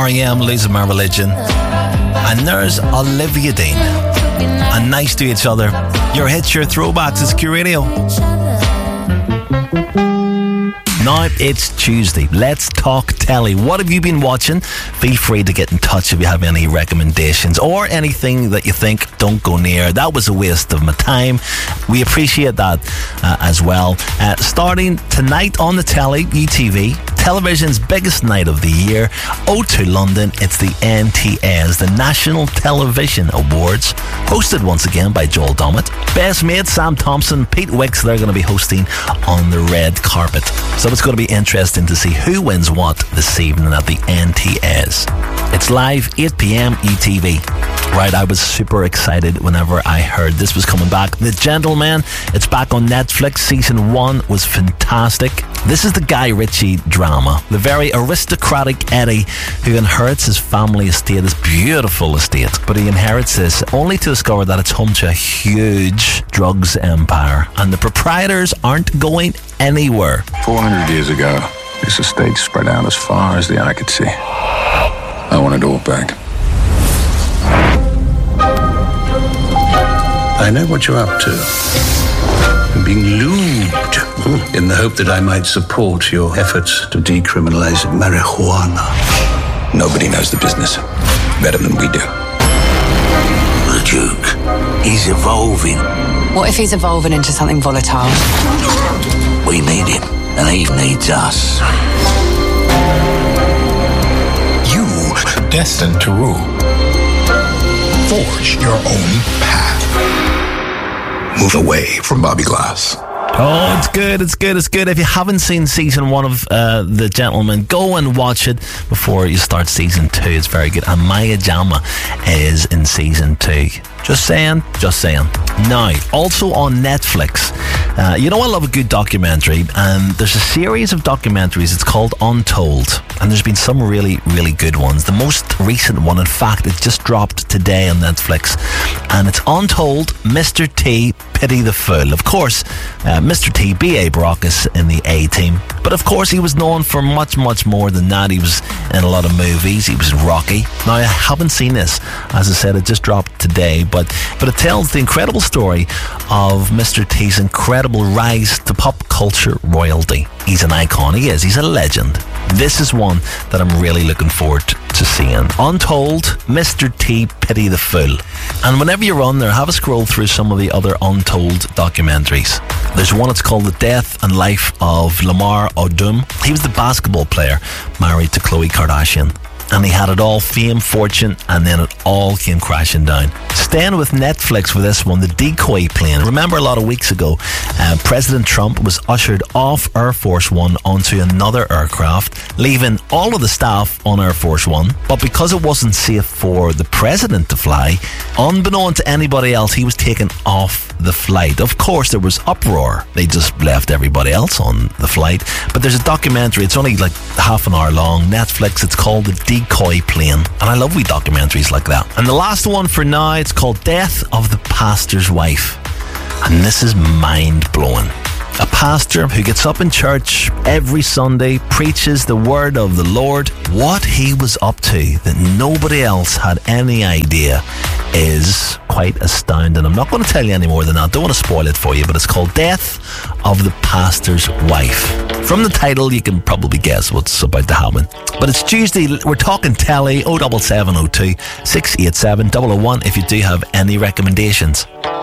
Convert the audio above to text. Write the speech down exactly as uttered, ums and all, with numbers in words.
R E M, Losing My Religion. And there's Olivia Dean. And Nice to Each Other. Your hits, your throwbacks. It's Q Radio. Now it's Tuesday. Let's talk telly. What have you been watching? Feel free to get in touch if you have any recommendations or anything that you think don't go near. That was a waste of my time. We appreciate that uh, as well. Uh, starting tonight on the telly, U T V, television's biggest night of the year, O two London. It's the N T As, the National Television Awards, hosted once again by Joel Dommett. Best Mate, Sam Thompson, Pete Wicks, they're going to be hosting on the red carpet. So it's going to be interesting to see who wins what this evening at the N T As. It's live, eight p.m. U T V. Right, I was super excited whenever I heard this was coming back. The Gentleman, it's back on Netflix. Season one was fantastic. This is the Guy Ritchie drama. The very aristocratic Eddie who inherits his family estate, this beautiful estate. But he inherits this only to discover that it's home to a huge drugs empire. And the proprietors aren't going anywhere. four hundred years ago, this estate spread out as far as the eye could see. I want it all back. I know what you're up to. I'm being lubed in the hope that I might support your efforts to decriminalize marijuana. Nobody knows the business better than we do. The Duke, he's evolving. What if he's evolving into something volatile? We need him, and he needs us. You are destined to rule. Forge your own path. Move away from Bobby Glass. Oh, it's good, it's good, it's good. If you haven't seen season one of uh, The Gentleman, go and watch it before you start season two. It's very good. And Maya Jama is in season two. Just saying, just saying. Now, also on Netflix, uh, you know I love a good documentary, and there's a series of documentaries. It's called Untold, and there's been some really, really good ones. The most recent one, in fact, it just dropped today on Netflix, and it's Untold, Mister T, Pity the Fool. Of course, uh, Mister T, B A Baracus in the A-Team, but of course he was known for much, much more than that. He was in a lot of movies. He was in Rocky. Now, I haven't seen this. As I said, it just dropped today, but, but it tells the incredible story of Mister T's incredible rise to pop culture royalty. He's an icon. He is. He's a legend. This is one that I'm really looking forward to seeing. Untold, Mister T, Pity the Fool. And whenever you're on there, have a scroll through some of the other Untold documentaries. There's one that's called The Death and Life of Lamar Odom. He was the basketball player married to Khloe Kardashian. And he had it all, fame, fortune, and then it all came crashing down. Staying with Netflix for this one, the decoy plane. Remember a lot of weeks ago, uh, President Trump was ushered off Air Force One onto another aircraft, leaving all of the staff on Air Force One. But because it wasn't safe for the president to fly, unbeknown to anybody else, he was taken off the flight. Of course, there was uproar. They just left everybody else on the flight. But there's a documentary. It's only like half an hour long. Netflix. It's called The Decoy Plane. And I love wee documentaries like that. And the last one for now, it's called Death of the Pastor's Wife. And this is mind-blowing. A pastor who gets up in church every Sunday, preaches the word of the Lord. What he was up to that nobody else had any idea is quite astounding. I'm not going to tell you any more than that. Don't want to spoil it for you, but it's called Death of the Pastor's Wife. From the title, you can probably guess what's about to happen. But it's Tuesday. We're talking telly. oh seven seven oh two, six eight seven, oh oh one if you do have any recommendations.